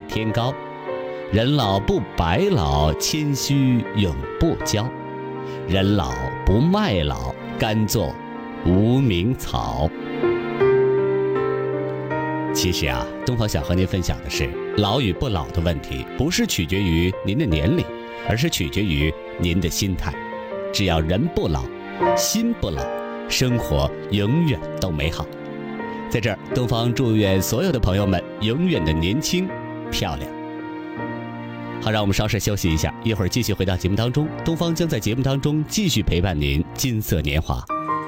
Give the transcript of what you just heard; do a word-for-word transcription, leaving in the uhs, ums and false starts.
天高。人老不白老，谦虚永不骄。人老不卖老，甘做无名草。其实啊，东方想和您分享的是，老与不老的问题，不是取决于您的年龄，而是取决于您的心态。只要人不老，心不老，生活永远都美好。在这儿，东方祝愿所有的朋友们永远的年轻漂亮。好，让我们稍事休息一下，一会儿继续回到节目当中。东方将在节目当中继续陪伴您金色年华。